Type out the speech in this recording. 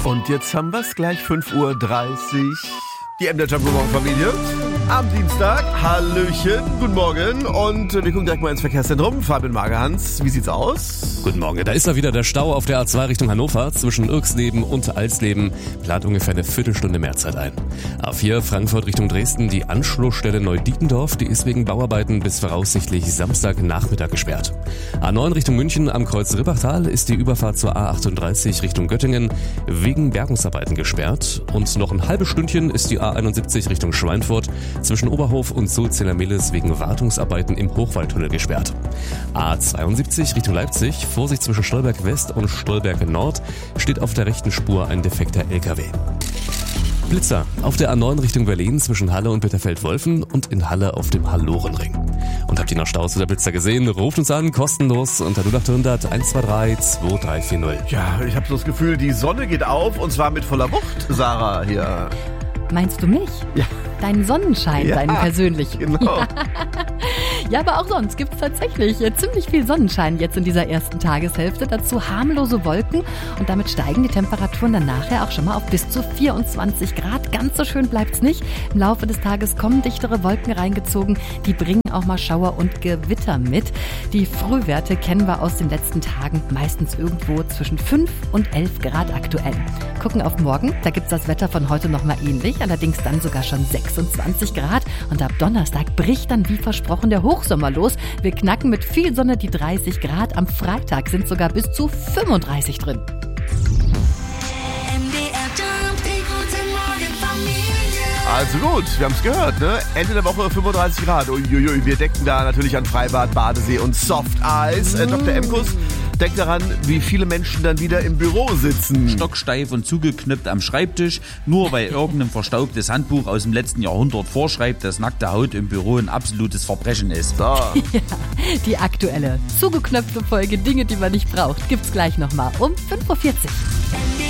Und jetzt haben wir es gleich 5:30 Uhr. Die MDR Jump Morgen Familie. Am Dienstag. Hallöchen, guten Morgen. Und wir gucken direkt mal ins Verkehrszentrum. Fabian Magerhans, wie sieht's aus? Guten Morgen. Da ist wieder der Stau auf der A2 Richtung Hannover zwischen Irxleben und Alsleben. Plant ungefähr eine Viertelstunde Mehrzeit ein. A4 Frankfurt Richtung Dresden. Die Anschlussstelle Neudietendorf, die ist wegen Bauarbeiten bis voraussichtlich Samstagnachmittag gesperrt. A9 Richtung München am Kreuz Rippachtal ist die Überfahrt zur A38 Richtung Göttingen wegen Bergungsarbeiten gesperrt. Und noch ein halbes Stündchen ist die A71 Richtung Schweinfurt zwischen Oberhof und Sulzella-Mehlis wegen Wartungsarbeiten im Hochwaldtunnel gesperrt. A72 Richtung Leipzig, Vorsicht zwischen Stolberg West und Stolberg Nord, steht auf der rechten Spur ein defekter LKW. Blitzer auf der A9 Richtung Berlin zwischen Halle und Bitterfeld-Wolfen und in Halle auf dem Hallorenring. Und habt ihr noch Staus oder Blitzer gesehen? Ruft uns an, kostenlos unter 0800 123 2340. Ja, ich habe so das Gefühl, die Sonne geht auf und zwar mit voller Wucht, Sarah hier. Meinst du mich? Ja. Deinen Sonnenschein, deinen persönlichen. Genau. Ja, aber auch sonst gibt es tatsächlich ziemlich viel Sonnenschein jetzt in dieser ersten Tageshälfte. Dazu harmlose Wolken und damit steigen die Temperaturen dann nachher auch schon mal auf bis zu 24 Grad. Ganz so schön bleibt's nicht. Im Laufe des Tages kommen dichtere Wolken reingezogen. Die bringen auch mal Schauer und Gewitter mit. Die Frühwerte kennen wir aus den letzten Tagen. Meistens irgendwo zwischen 5 und 11 Grad aktuell. Gucken auf morgen. Da gibt's das Wetter von heute noch mal ähnlich. Allerdings dann sogar schon 26 Grad. Und ab Donnerstag bricht dann wie versprochen der Hochsommer los. Wir knacken mit viel Sonne die 30 Grad. Am Freitag sind sogar bis zu 35 drin. Also gut, wir haben es gehört, ne? Ende der Woche 35 Grad. Uiuiui, wir denken da natürlich an Freibad, Badesee und Softeis. Dr. Emkus denkt daran, wie viele Menschen dann wieder im Büro sitzen. Stocksteif und zugeknöpft am Schreibtisch, nur weil irgendein verstaubtes Handbuch aus dem letzten Jahrhundert vorschreibt, dass nackte Haut im Büro ein absolutes Verbrechen ist. So. Ja, die aktuelle, zugeknöpfte Folge Dinge, die man nicht braucht, gibt's gleich nochmal um 5:40 Uhr.